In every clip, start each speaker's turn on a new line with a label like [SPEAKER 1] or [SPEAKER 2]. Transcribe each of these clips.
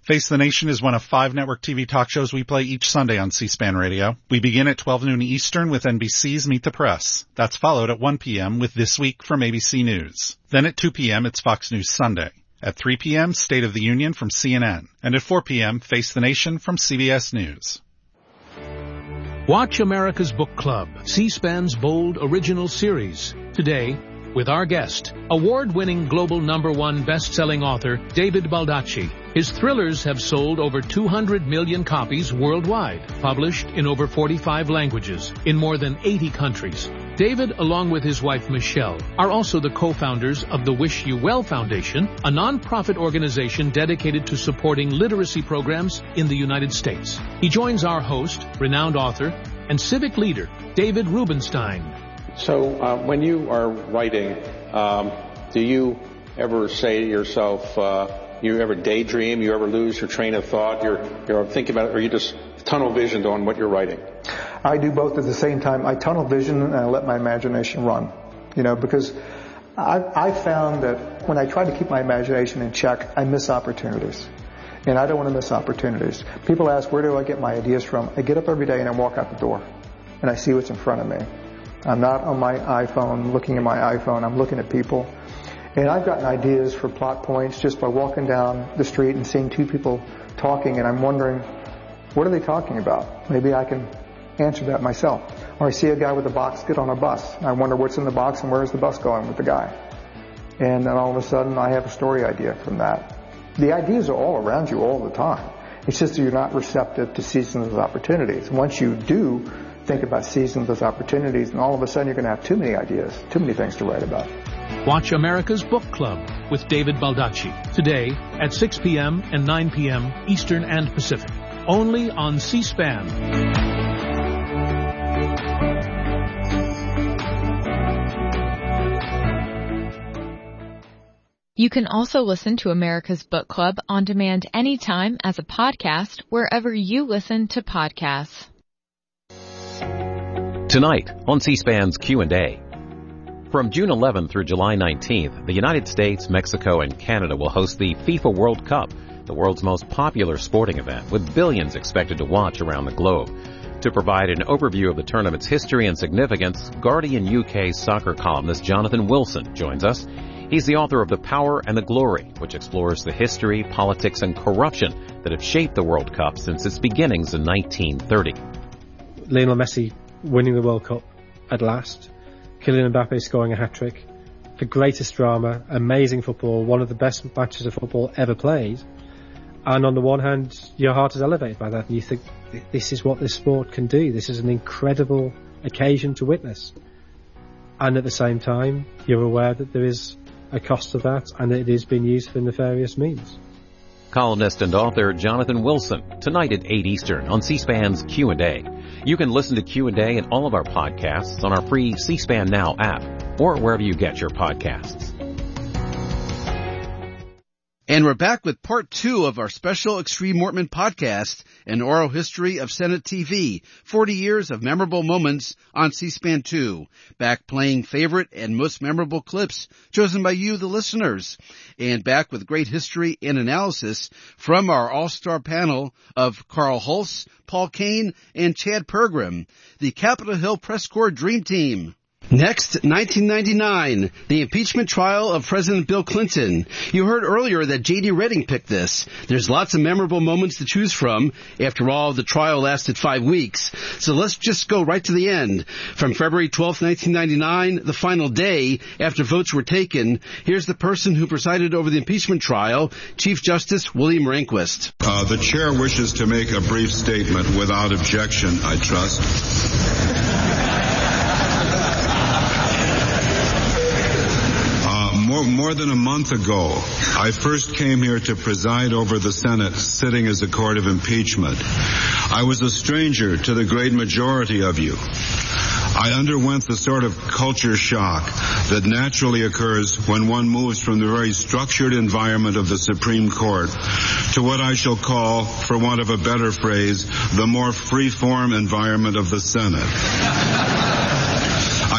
[SPEAKER 1] Face the Nation is one of 5 network TV talk shows we play each Sunday on C-SPAN Radio. We begin at 12 noon Eastern with NBC's Meet the Press. That's followed at 1 p.m. with This Week from ABC News. Then at 2 p.m. it's Fox News Sunday. At 3 p.m., State of the Union from CNN. And at 4 p.m., Face the Nation from CBS News.
[SPEAKER 2] Watch America's Book Club, C-SPAN's bold original series. Today, with our guest, award-winning global #1 best-selling author David Baldacci. His thrillers have sold over 200 million copies worldwide, published in over 45 languages, in more than 80 countries. David, along with his wife Michelle, are also the co-founders of the Wish You Well Foundation, a non-profit organization dedicated to supporting literacy programs in the United States. He joins our host, renowned author, and civic leader, David Rubenstein.
[SPEAKER 3] So when you are writing, do you ever say to yourself, you ever daydream, you ever lose your train of thought, you're thinking about it, or you just tunnel visioned on what you're writing?
[SPEAKER 4] I do both at the same time. I tunnel vision and I let my imagination run, because I found that when I try to keep my imagination in check, I miss opportunities. And I don't want to miss opportunities. People ask, where do I get my ideas from? I get up every day and I walk out the door and I see what's in front of me. I'm not on my iPhone, looking at my iPhone. I'm looking at people. And I've gotten ideas for plot points just by walking down the street and seeing 2 people talking, and I'm wondering, what are they talking about? Maybe I can answer that myself. Or I see a guy with a box get on a bus. I wonder what's in the box and where is the bus going with the guy. And then all of a sudden I have a story idea from that. The ideas are all around you all the time. It's just that you're not receptive to seizing those opportunities. Once you do think about seizing those opportunities, and all of a sudden you're going to have too many ideas, too many things to write about.
[SPEAKER 2] Watch America's Book Club with David Baldacci today at 6 p.m. and 9 p.m. Eastern and Pacific, only on C-SPAN.
[SPEAKER 5] You can also listen to America's Book Club on demand anytime as a podcast wherever you listen to podcasts.
[SPEAKER 6] Tonight on C-SPAN's Q&A. From June 11th through July 19th, the United States, Mexico, and Canada will host the FIFA World Cup, the world's most popular sporting event, with billions expected to watch around the globe. To provide an overview of the tournament's history and significance, Guardian UK soccer columnist Jonathan Wilson joins us. He's the author of The Power and the Glory, which explores the history, politics, and corruption that have shaped the World Cup since its beginnings in 1930.
[SPEAKER 7] Lionel Messi winning the World Cup at last, Kylian Mbappe scoring a hat-trick, the greatest drama, amazing football, one of the best matches of football ever played. And on the one hand, your heart is elevated by that, and you think, this is what this sport can do. This is an incredible occasion to witness. And at the same time, you're aware that there is a cost to that, and that it is being used for nefarious means.
[SPEAKER 6] Columnist and author Jonathan Wilson, tonight at 8 Eastern on C-SPAN's Q&A. You can listen to Q&A and all of our podcasts on our free C-SPAN Now app or wherever you get your podcasts.
[SPEAKER 8] And we're back with part 2 of our special Extreme Mortman podcast, an oral history of Senate TV, 40 years of memorable moments on C-SPAN 2. Back playing favorite and most memorable clips chosen by you, the listeners. And back with great history and analysis from our all-star panel of Carl Hulse, Paul Kane, and Chad Pergram, the Capitol Hill Press Corps Dream Team. Next, 1999, the impeachment trial of President Bill Clinton. You heard earlier that J.D. Redding picked this. There's lots of memorable moments to choose from. After all, the trial lasted 5 weeks. So let's just go right to the end. From February 12, 1999, the final day after votes were taken, here's the person who presided over the impeachment trial, Chief Justice William Rehnquist.
[SPEAKER 9] The chair wishes to make a brief statement without objection, I trust. More than a month ago, I first came here to preside over the Senate sitting as a court of impeachment. I was a stranger to the great majority of you. I underwent the sort of culture shock that naturally occurs when one moves from the very structured environment of the Supreme Court to what I shall call, for want of a better phrase, the more free-form environment of the Senate. I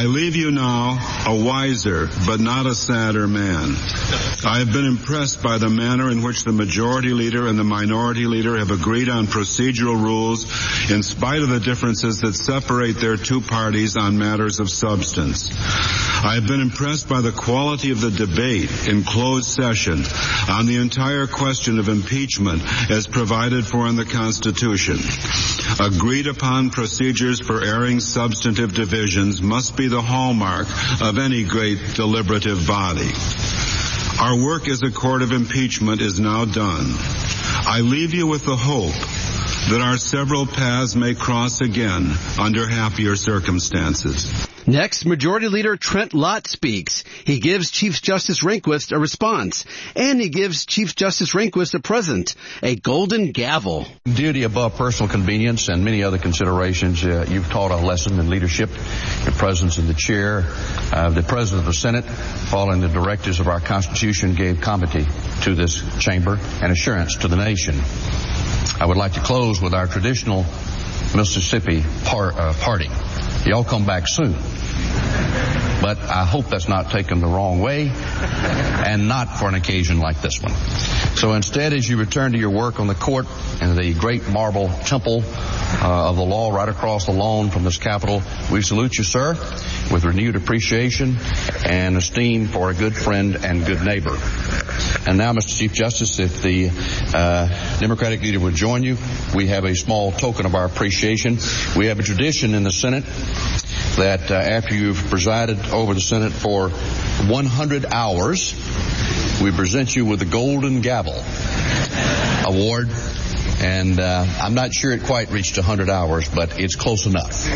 [SPEAKER 9] I leave you now a wiser but not a sadder man. I have been impressed by the manner in which the majority leader and the minority leader have agreed on procedural rules in spite of the differences that separate their two parties on matters of substance. I have been impressed by the quality of the debate in closed session on the entire question of impeachment as provided for in the Constitution. Agreed upon procedures for airing substantive divisions must be the hallmark of any great deliberative body. Our work as a court of impeachment is now done. I leave you with the hope that our several paths may cross again under happier circumstances.
[SPEAKER 8] Next, Majority Leader Trent Lott speaks. He gives Chief Justice Rehnquist a response, and he gives Chief Justice Rehnquist a present, a golden gavel.
[SPEAKER 10] Duty above personal convenience and many other considerations. You've taught a lesson in leadership. Your presence in the chair, the President of the Senate, following the directives of our Constitution, gave comity to this chamber and assurance to the nation. I would like to close with our traditional Mississippi party. Y'all come back soon. But I hope that's not taken the wrong way and not for an occasion like this one. So instead, as you return to your work on the court in the great marble temple of the law right across the lawn from this Capitol, we salute you, sir, with renewed appreciation and esteem for a good friend and good neighbor. And now, Mr. Chief Justice, if the Democratic leader would join you, we have a small token of our appreciation. We have a tradition in the Senate that after you've presided over the Senate for 100 hours, we present you with the Golden Gavel Award. And I'm not sure it quite reached 100 hours, but it's close enough.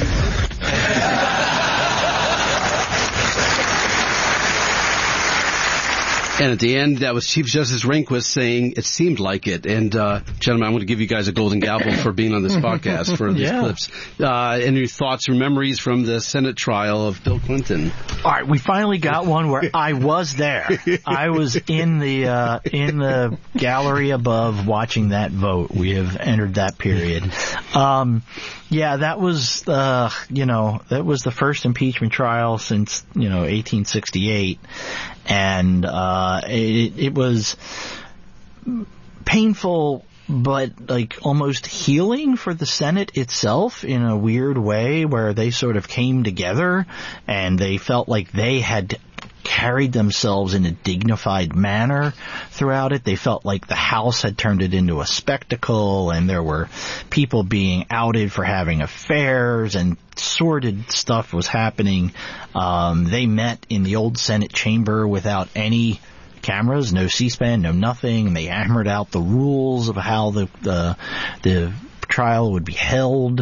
[SPEAKER 10] And at the end, that was Chief Justice Rehnquist saying, it seemed like it. And, gentlemen, I want to give you guys a golden gavel for being on this podcast for these clips. Any thoughts or memories from the Senate trial of Bill Clinton?
[SPEAKER 11] All right, we finally got one where I was there. I was in the gallery above watching that vote. We have entered that period. That was, that was the first impeachment trial since, 1868. And it was painful, but like almost healing for the Senate itself in a weird way, where they sort of came together and they felt like they had carried themselves in a dignified manner throughout it. They felt like the House had turned it into a spectacle, and there were people being outed for having affairs, and sordid stuff was happening. They met in the old Senate chamber without any cameras, no C-SPAN, no nothing. They hammered out the rules of how the trial would be held.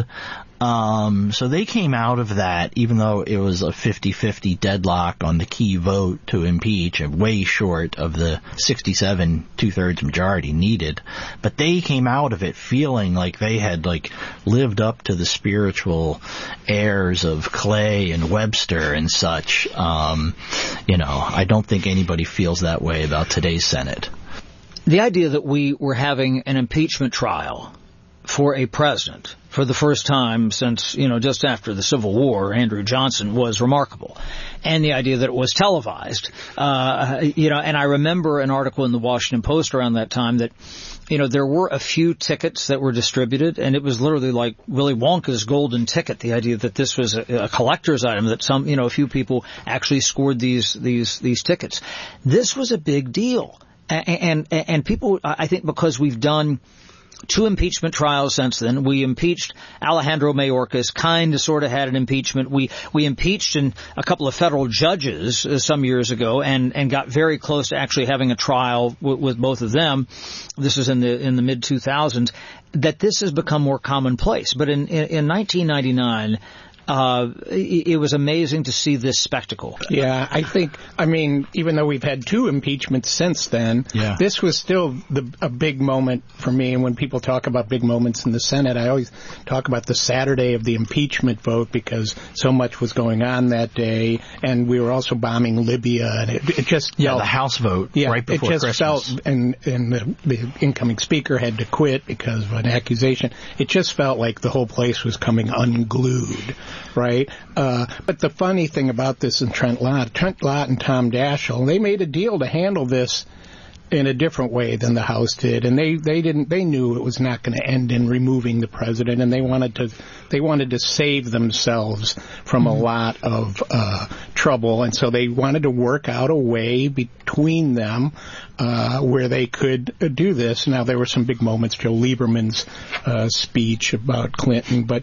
[SPEAKER 11] So they came out of that, even though it was a 50-50 deadlock on the key vote to impeach, way short of the 67 2/3 majority needed. But they came out of it feeling like they had lived up to the spiritual airs of Clay and Webster and such. I don't think anybody feels that way about today's Senate.
[SPEAKER 12] The idea that we were having an impeachment trial for a president for the first time since, just after the Civil War, Andrew Johnson, was remarkable. And the idea that it was televised, and I remember an article in the Washington Post around that time that, there were a few tickets that were distributed, and it was literally like Willy Wonka's golden ticket, the idea that this was a collector's item, that a few people actually scored these tickets. This was a big deal. And people, I think, because we've done 2 impeachment trials since then. We impeached Alejandro Mayorkas, sort of had an impeachment. We impeached a couple of federal judges some years ago and got very close to actually having a trial with both of them. This is in the mid-2000s. That this has become more commonplace. But in 1999, it was amazing to see this spectacle.
[SPEAKER 13] Yeah, even though we've had 2 impeachments since then, this was still a big moment for me. And when people talk about big moments in the Senate, I always talk about the Saturday of the impeachment vote, because so much was going on that day. And we were also bombing Libya. And it just felt,
[SPEAKER 11] the House vote right before Christmas.
[SPEAKER 13] It just felt, and the incoming speaker had to quit because of an accusation. It just felt like the whole place was coming unglued. right? But the funny thing about this in Trent Lott and Tom Daschle, they made a deal to handle this in a different way than the House did, and they knew it was not going to end in removing the president, and they wanted to save themselves from a lot of trouble, and so they wanted to work out a way between them where they could do this. Now, there were some big moments, Joe Lieberman's speech about Clinton, but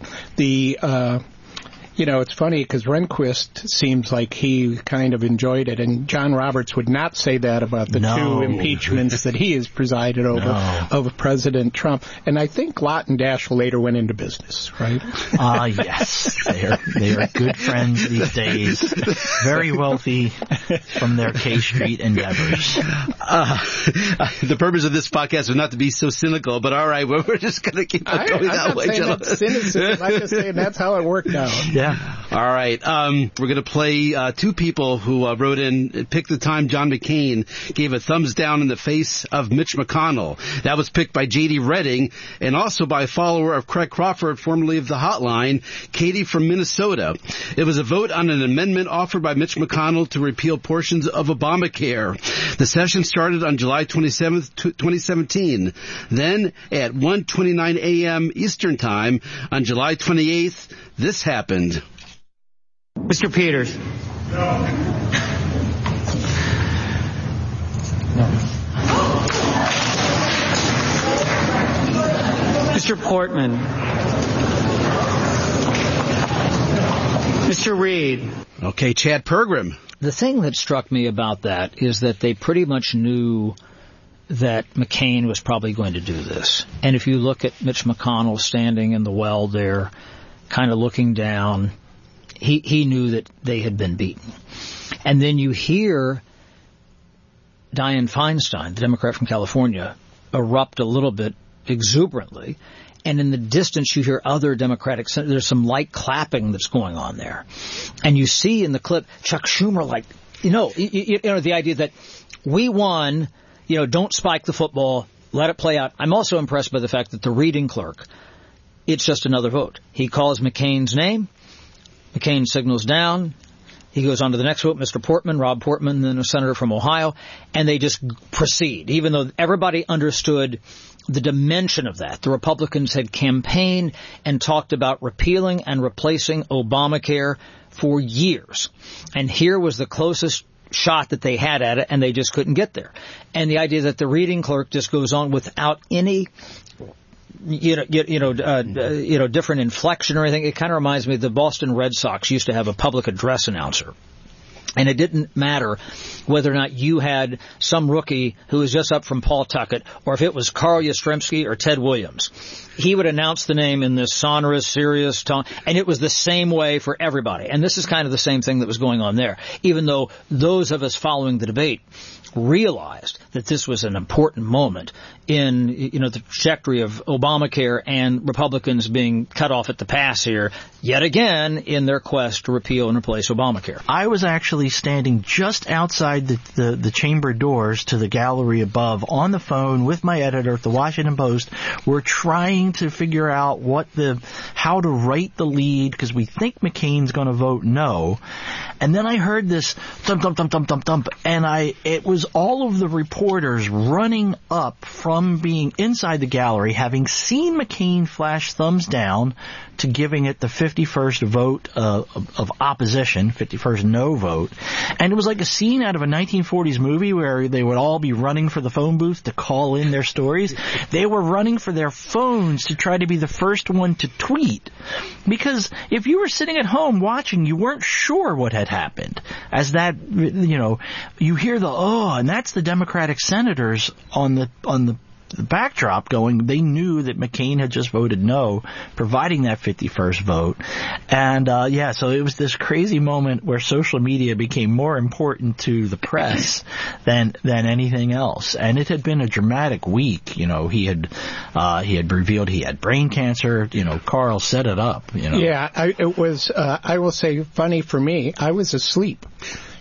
[SPEAKER 13] it's funny because Rehnquist seems like he kind of enjoyed it, and John Roberts would not say that about the two impeachments that he has presided over of President Trump. And I think Lott and Daschle later went into business, right?
[SPEAKER 11] Yes. They are good friends these days. Very wealthy from their K Street endeavors.
[SPEAKER 8] The purpose of this podcast is not to be so cynical, but all right, we're just going to keep on going that way.
[SPEAKER 13] I'm just saying that's how it worked out.
[SPEAKER 11] Yeah.
[SPEAKER 8] All right. We're going to play two people who wrote in, pick the time John McCain gave a thumbs down in the face of Mitch McConnell. That was picked by J.D. Redding and also by a follower of Craig Crawford, formerly of the Hotline, Katie from Minnesota. It was a vote on an amendment offered by Mitch McConnell to repeal portions of Obamacare. The session started on July 27th, 2017. Then at 1:29 a.m. Eastern Time on July 28th, this happened.
[SPEAKER 14] Mr. Peters. No. Mr. Portman. Mr. Reed.
[SPEAKER 8] Okay, Chad Pergram.
[SPEAKER 12] The thing that struck me about that is that they pretty much knew that McCain was probably going to do this. And if you look at Mitch McConnell standing in the well there, kind of looking down, he knew that they had been beaten. And then you hear Dianne Feinstein, the Democrat from California, erupt a little bit exuberantly. And in the distance, you hear other Democratic senators. There's some light clapping that's going on there. And you see in the clip Chuck Schumer like, the idea that we won, don't spike the football, let it play out. I'm also impressed by the fact that the reading clerk, it's just another vote. He calls McCain's name. McCain signals down. He goes on to the next vote, Mr. Portman, Rob Portman, then a senator from Ohio, and they just proceed, even though everybody understood the dimension of that. The Republicans had campaigned and talked about repealing and replacing Obamacare for years. And here was the closest shot that they had at it, and they just couldn't get there. And the idea that the reading clerk just goes on without any different inflection or anything. It kind of reminds me of the Boston Red Sox used to have a public address announcer. And it didn't matter whether or not you had some rookie who was just up from Pawtucket or if it was Carl Yastrzemski or Ted Williams. He would announce the name in this sonorous, serious tone, and it was the same way for everybody. And this is kind of the same thing that was going on there, even though those of us following the debate realized that this was an important moment in, the trajectory of Obamacare and Republicans being cut off at the pass here, yet again, in their quest to repeal and replace Obamacare.
[SPEAKER 11] I was actually standing just outside the chamber doors to the gallery above on the phone with my editor at the Washington Post. We're trying to figure out how to write the lead because we think McCain's going to vote no. And then I heard this thump, thump, thump, thump, thump, thump, and it was all of the reporters running up from being inside the gallery, having seen McCain flash thumbs down, to giving it the 51st vote of opposition, 51st no vote. And it was like a scene out of a 1940s movie where they would all be running for the phone booth to call in their stories. They were running for their phones to try to be the first one to tweet. Because if you were sitting at home watching, you weren't sure what had happened. As that, you hear and that's the Democratic senators on the backdrop going, they knew that McCain had just voted no, providing that 51st vote. And, so it was this crazy moment where social media became more important to the press than anything else. And it had been a dramatic week. He had revealed he had brain cancer. Carl set it up.
[SPEAKER 13] Yeah, it was, I will say, funny for me. I was asleep.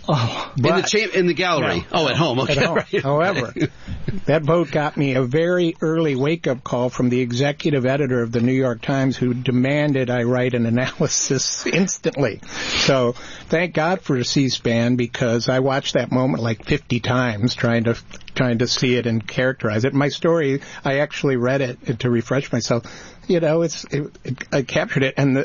[SPEAKER 8] In the gallery. No, at home. Okay.
[SPEAKER 13] At home.
[SPEAKER 8] Right.
[SPEAKER 13] However, that vote got me a very early wake-up call from the executive editor of the New York Times, who demanded I write an analysis instantly. So thank God for C-SPAN, because I watched that moment like 50 times trying to see it and characterize it. My story, I actually read it to refresh myself. You know, I captured it, and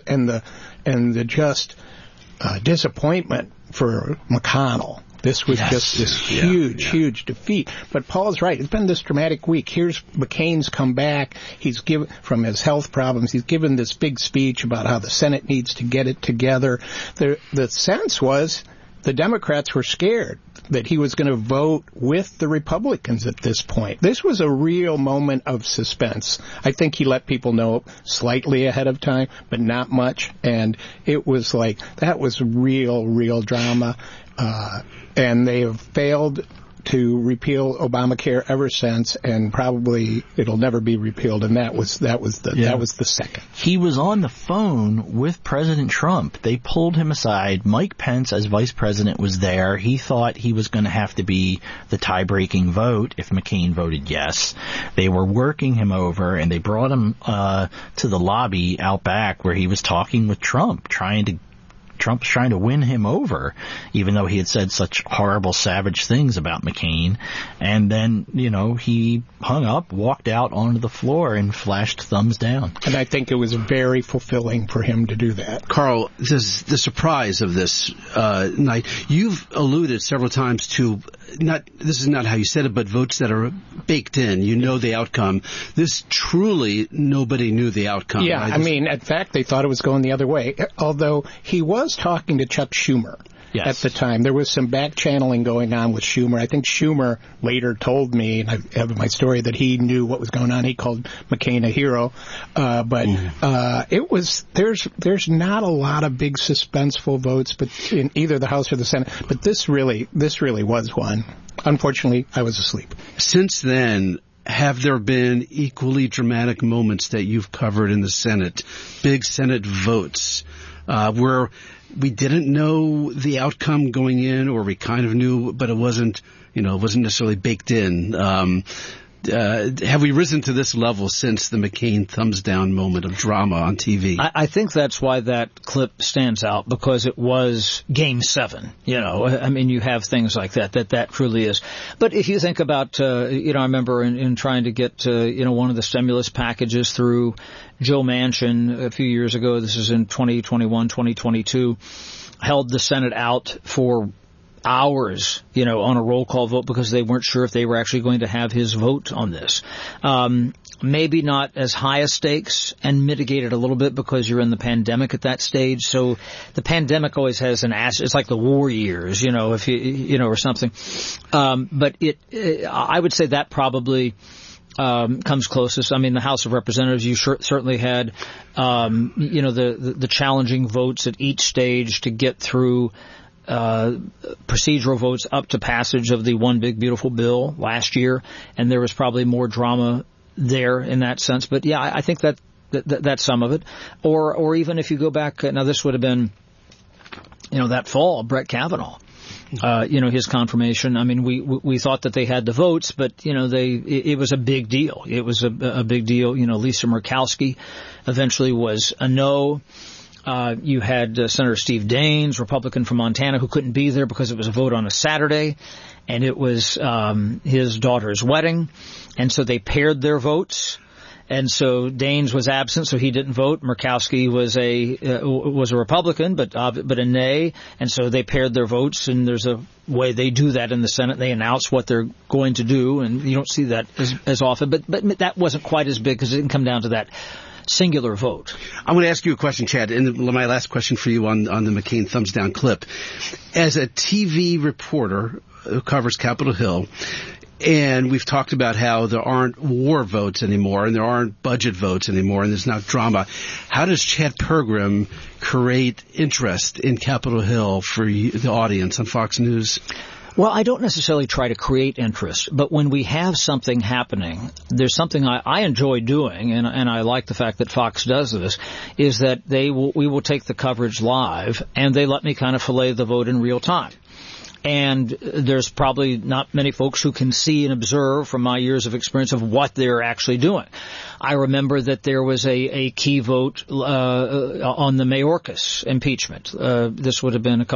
[SPEAKER 13] the just disappointment for McConnell. This was just this huge defeat. But Paul's right. It's been this dramatic week. Here's McCain's come back. He's given, from his health problems, he's given this big speech about how the Senate needs to get it together. The sense was the Democrats were scared that he was going to vote with the Republicans at this point. This was a real moment of suspense. I think he let people know slightly ahead of time, but not much. And it was like, that was real drama. And they have failed to repeal Obamacare ever since, and probably it'll never be repealed. And that was the second.
[SPEAKER 11] He was on the phone with President Trump. They pulled him aside. Mike Pence, as vice president, was there. He thought he was going to have to be the tie-breaking vote if McCain voted yes. They were working him over, and they brought him to the lobby out back where he was talking with Trump, Trump's trying to win him over, even though he had said such horrible, savage things about McCain. And then, he hung up, walked out onto the floor, and flashed thumbs down.
[SPEAKER 13] And I think it was very fulfilling for him to do that.
[SPEAKER 8] Carl, the surprise of this night, you've alluded several times to, this is not how you said it, but votes that are baked in. You know the outcome. This truly, nobody knew the outcome.
[SPEAKER 13] Yeah, right? In fact, they thought it was going the other way, although he was talking to Chuck Schumer. Yes. At the time. There was some back channeling going on with Schumer. I think Schumer later told me, and I have my story, that he knew what was going on. He called McCain a hero. It was, there's not a lot of big suspenseful votes, but in either the House or the Senate. But this really was one. Unfortunately, I was asleep.
[SPEAKER 8] Since then, have there been equally dramatic moments that you've covered in the Senate? Big Senate votes, where we didn't know the outcome going in, or we kind of knew, but it wasn't necessarily baked in. Have we risen to this level since the McCain thumbs down moment of drama on TV?
[SPEAKER 12] I think that's why that clip stands out, because it was Game 7. You have things like that truly is. But if you think about, I remember in trying to get, one of the stimulus packages through, Joe Manchin a few years ago, this is in 2021, 2022, held the Senate out for hours, on a roll call vote because they weren't sure if they were actually going to have his vote on this. Maybe not as high a stakes, and mitigated a little bit because you're in the pandemic at that stage. So the pandemic always has it's like the war years, if or something. But I would say that probably comes closest. The House of Representatives, you certainly had, the challenging votes at each stage to get through procedural votes up to passage of the One Big Beautiful Bill last year, and there was probably more drama there in that sense. But yeah, I think that's some of it. Or even if you go back, now this would have been, that fall, Brett Kavanaugh. His confirmation. We thought that they had the votes, but, it was a big deal. It was a big deal. Lisa Murkowski eventually was a no. You had Senator Steve Daines, Republican from Montana, who couldn't be there because it was a vote on a Saturday, and it was his daughter's wedding, and so they paired their votes. And so Daines was absent, so he didn't vote. Murkowski was a Republican, but a nay, and so they paired their votes. And there's a way they do that in the Senate. They announce what they're going to do, and you don't see that as often. But that wasn't quite as big because it didn't come down to that singular vote.
[SPEAKER 8] I'm going to ask you a question, Chad, and my last question for you on the McCain thumbs down clip. As a TV reporter who covers Capitol Hill, and we've talked about how there aren't war votes anymore, and there aren't budget votes anymore, and there's not drama. How does Chad Pergram create interest in Capitol Hill for the audience on Fox News?
[SPEAKER 12] Well, I don't necessarily try to create interest, but when we have something happening, there's something I enjoy doing, and I like the fact that Fox does this, is that we will take the coverage live, and they let me kind of fillet the vote in real time. And there's probably not many folks who can see and observe from my years of experience of what they're actually doing. I remember that there was a key vote on the Mayorkas impeachment. This would have been a couple